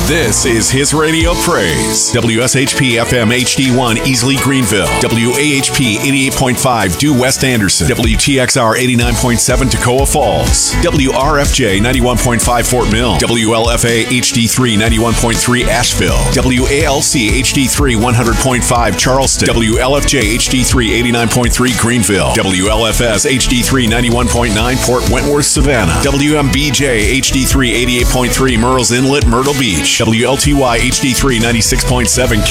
This is his radio praise. WSHP FM HD1 Easley Greenville. WAHP 88.5 Due West Anderson. WTXR 89.7 Toccoa Falls. WRFJ 91.5 Fort Mill. WLFA HD3 91.3 Asheville. WALC HD3 100.5 Charleston. WLFJ HD3 89.3 Greenville. WLFS HD3 91.9 Port Wentworth Savannah. WMBJ HD3 88.3 Murrells Inlet Myrtle Beach. WLTY HD3 96.7